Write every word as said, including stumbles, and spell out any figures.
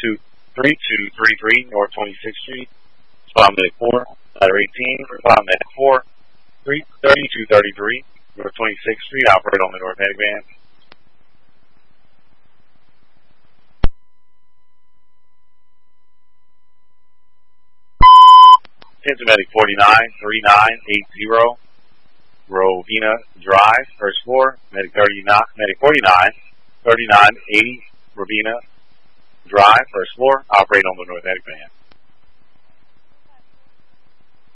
two three two three three North twenty-sixth Street. Spot medic four, ladder eighteen, spot medic four, thirty-two thirty-three North twenty-sixth Street. Operate on the North medic van. Attention medic forty-nine three nine eight zero Rovina Drive, first floor. Medic thirty-nine, medic forty-nine thirty-nine eighty Rovina Drive, first floor. Operate on the North medic van.